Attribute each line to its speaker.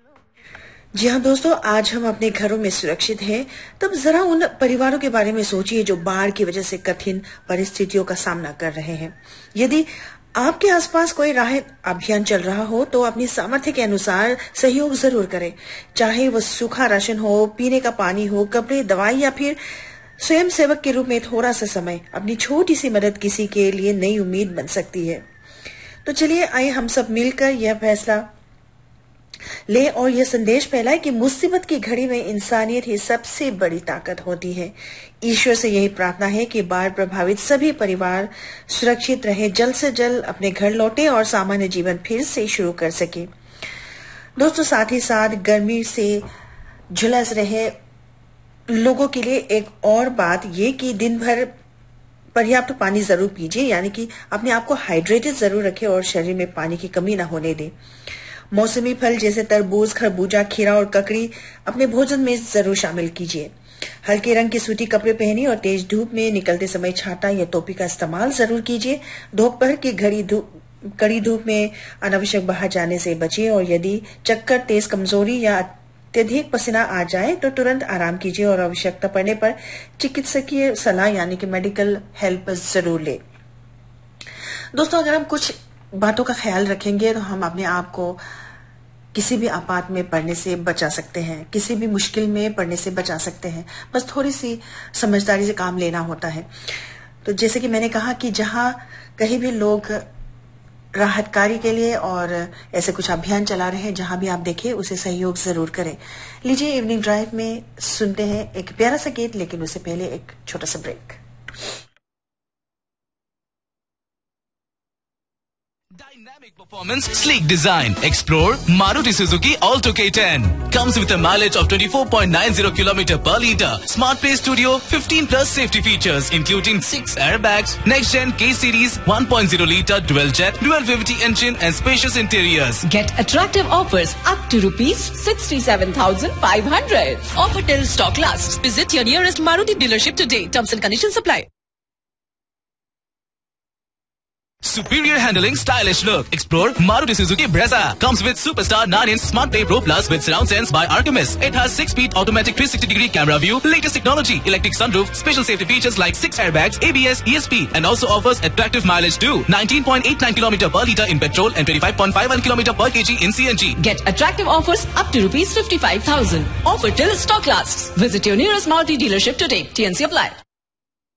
Speaker 1: जी हाँ दोस्तों, आज हम अपने घरों में सुरक्षित हैं, तब जरा उन परिवारों के बारे में सोचिए जो बाढ़ की वजह से कठिन परिस्थितियों का सामना कर रहे हैं। यदि आपके आसपास कोई राहत अभियान चल रहा हो तो अपनी सामर्थ्य के अनुसार सहयोग जरूर करें। चाहे वो सूखा राशन हो, पीने का पानी हो, कपड़े, दवाई या फिर स्वयं सेवक के रूप में थोड़ा सा समय। अपनी छोटी सी मदद किसी के लिए नई उम्मीद बन सकती है। तो चलिए आइए हम सब मिलकर यह फैसला ले और यह संदेश फैलाए कि मुसीबत की घड़ी में इंसानियत ही सबसे बड़ी ताकत होती है। ईश्वर से यही प्रार्थना है कि बाढ़ प्रभावित सभी परिवार सुरक्षित रहे, जल्द से जल्द अपने घर लौटे और सामान्य जीवन फिर से शुरू कर सके। दोस्तों, साथ ही साथ गर्मी से झुलस रहे लोगों के लिए एक और बात ये कि दिन भर पर्याप्त पानी जरूर पीजिए, यानी कि अपने आप को हाइड्रेटेड जरूर रखें और शरीर में पानी की कमी ना होने दें। मौसमी फल जैसे तरबूज, खरबूजा, खीरा और ककड़ी अपने भोजन में जरूर शामिल कीजिए। हल्के रंग के सूती कपड़े पहनिए और तेज धूप में निकलते समय छाता या टोपी का इस्तेमाल जरूर कीजिए। दोपहर की कड़ी धूप में अनावश्यक बाहर जाने से बचिए और यदि चक्कर, तेज कमजोरी या अत्यधिक पसीना आ जाए तो तुरंत आराम कीजिए और आवश्यकता पड़ने पर चिकित्सकीय सलाह यानी कि मेडिकल हेल्प जरूर ले। दोस्तों, अगर हम कुछ बातों का ख्याल रखेंगे तो हम अपने आप को किसी भी आपात में पड़ने से बचा सकते हैं, किसी भी मुश्किल में पड़ने से बचा सकते हैं। बस थोड़ी सी समझदारी से काम लेना होता है। तो जैसे कि मैंने कहा कि जहां कहीं भी लोग राहत कार्य के लिए और ऐसे कुछ अभियान चला रहे हैं, जहां भी आप देखें उसे सहयोग जरूर करें। लीजिए, इवनिंग ड्राइव में सुनते हैं एक प्यारा सा गीत, लेकिन उससे पहले एक छोटा सा break.
Speaker 2: Dynamic performance, sleek design. Explore Maruti Suzuki Alto K10. Comes with a mileage of 24.90 km per liter. Smart Play Studio, 15 plus safety features, including 6 airbags, next-gen K-Series 1.0 liter dual-jet, dual VVT engine and spacious interiors.
Speaker 3: Get attractive offers up to rupees 67,500. Offer till stock lasts. Visit your nearest Maruti dealership today. Terms and conditions apply.
Speaker 2: Superior handling, stylish look. Explore Maruti Suzuki Brezza. Comes with Superstar 9-inch Smart Play Pro Plus with surround sense by Artemis. It has 6-speed automatic 360-degree camera view, latest technology, electric sunroof, special safety features like 6 airbags, ABS, ESP, and also offers attractive mileage too. 19.89 km per liter in petrol and 25.51 km per kg in CNG.
Speaker 3: Get attractive offers up to rupees 55,000. Offer till stock lasts. Visit your nearest Maruti dealership today. TNC apply.